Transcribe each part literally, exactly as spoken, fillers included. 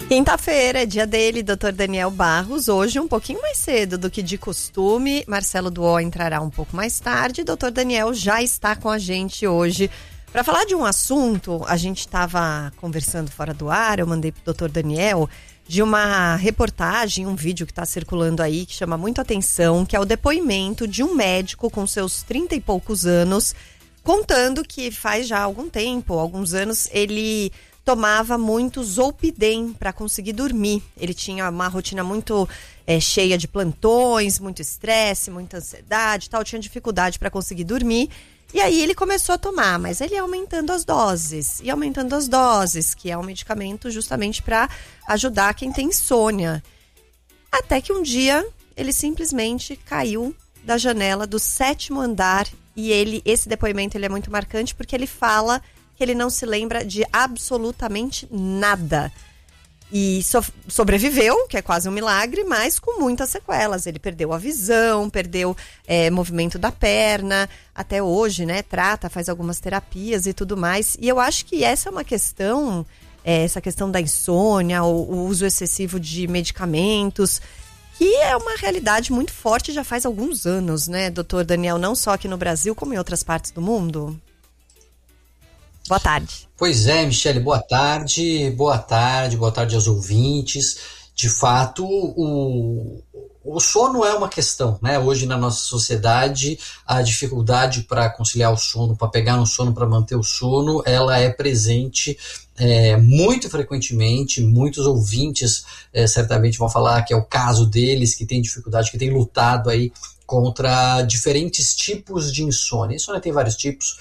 Quinta-feira é dia dele, doutor Daniel Barros. Hoje um pouquinho mais cedo do que de costume. Marcelo Duó entrará um pouco mais tarde. doutor Daniel já está com a gente hoje para falar de um assunto. A gente estava conversando fora do ar, eu mandei para o doutor Daniel de uma reportagem, um vídeo que está circulando aí, que chama muito atenção, que é o depoimento de um médico com seus trinta e poucos anos, contando que faz já algum tempo, alguns anos, ele tomava muito Zolpidem para conseguir dormir. Ele tinha uma rotina muito é, cheia de plantões, muito estresse, muita ansiedade e tal, tinha dificuldade para conseguir dormir. E aí ele começou a tomar, mas ele ia aumentando as doses, e aumentando as doses, que é um medicamento justamente para ajudar quem tem insônia. Até que um dia ele simplesmente caiu da janela do sétimo andar, e ele, esse depoimento ele é muito marcante porque ele fala que ele não se lembra de absolutamente nada. E so- sobreviveu, que é quase um milagre, mas com muitas sequelas. Ele perdeu a visão, perdeu é, movimento da perna, até hoje, né? Trata, faz algumas terapias e tudo mais. E eu acho que essa é uma questão, é, essa questão da insônia, o, o uso excessivo de medicamentos, que é uma realidade muito forte já faz alguns anos, né, doutor Daniel? Não só aqui no Brasil, como em outras partes do mundo. Boa tarde. Pois é, Michele, boa tarde, boa tarde, boa tarde aos ouvintes. De fato, o, o sono é uma questão, né? Hoje na nossa sociedade, a dificuldade para conciliar o sono, para pegar no sono, para manter o sono, ela é presente é, muito frequentemente. Muitos ouvintes é, certamente vão falar que é o caso deles, que tem dificuldade, que tem lutado aí contra diferentes tipos de insônia. Insônia tem vários tipos,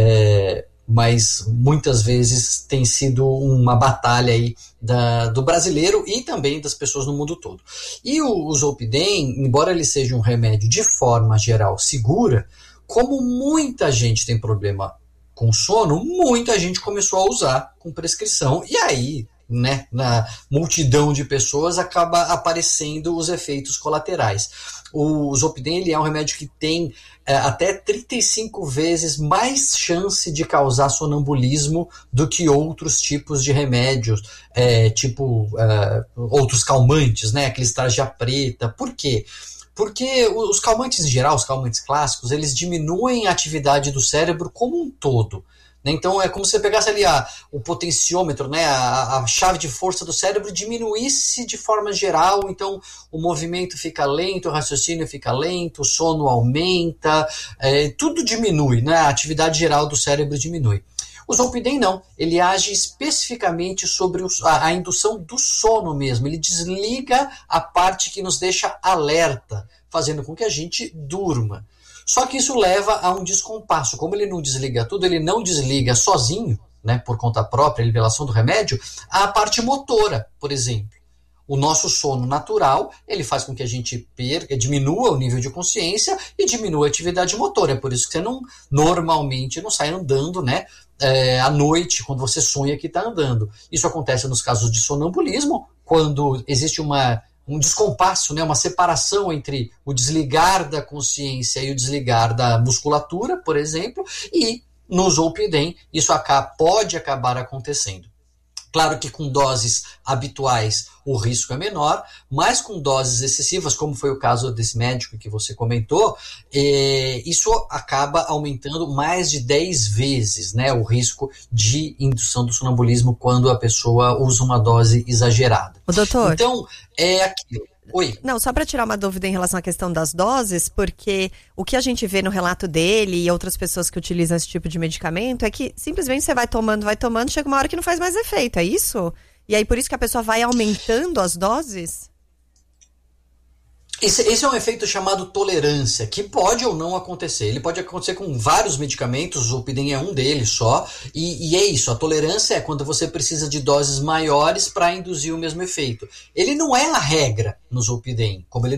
é, mas muitas vezes tem sido uma batalha aí da, do brasileiro e também das pessoas no mundo todo. E o, o Zolpidem, embora ele seja um remédio de forma geral segura, como muita gente tem problema com sono, muita gente começou a usar com prescrição, e aí, né, na multidão de pessoas acaba aparecendo os efeitos colaterais. O Zolpidem, ele é um remédio que tem é, até trinta e cinco vezes mais chance de causar sonambulismo do que outros tipos de remédios, é, tipo é, outros calmantes, né, aqueles tarja preta. Por quê? Porque os calmantes em geral, os calmantes clássicos, eles diminuem a atividade do cérebro como um todo. Então é como se você pegasse ali a, o potenciômetro, né, a, a chave de força do cérebro diminuísse de forma geral, então o movimento fica lento, o raciocínio fica lento, o sono aumenta, é, tudo diminui, né, a atividade geral do cérebro diminui. O Zolpidem não, ele age especificamente sobre o, a, a indução do sono mesmo, ele desliga a parte que nos deixa alerta, fazendo com que a gente durma. Só que isso leva a um descompasso. Como ele não desliga tudo, ele não desliga sozinho, né, por conta própria, a liberação do remédio, a parte motora, por exemplo. O nosso sono natural, ele faz com que a gente perca, diminua o nível de consciência e diminua a atividade motora. É por isso que você não, normalmente não sai andando, né, é, à noite, quando você sonha que está andando. Isso acontece nos casos de sonambulismo, quando existe uma... um descompasso, né, uma separação entre o desligar da consciência e o desligar da musculatura, por exemplo, e no Zolpidem isso acaba, pode acabar acontecendo. Claro que com doses habituais o risco é menor, mas com doses excessivas, como foi o caso desse médico que você comentou, é, isso acaba aumentando mais de dez vezes, né, o risco de indução do sonambulismo quando a pessoa usa uma dose exagerada. O doutor... Então, é aquilo. Oi. Não, só para tirar uma dúvida em relação à questão das doses, porque o que a gente vê no relato dele e outras pessoas que utilizam esse tipo de medicamento é que simplesmente você vai tomando, vai tomando, chega uma hora que não faz mais efeito, é isso? E aí por isso que a pessoa vai aumentando as doses? Esse, esse é um efeito chamado tolerância, que pode ou não acontecer. Ele pode acontecer com vários medicamentos, o Zolpidem é um deles só, e, e é isso, a tolerância é quando você precisa de doses maiores para induzir o mesmo efeito. Ele não é a regra no Zolpidem, como ele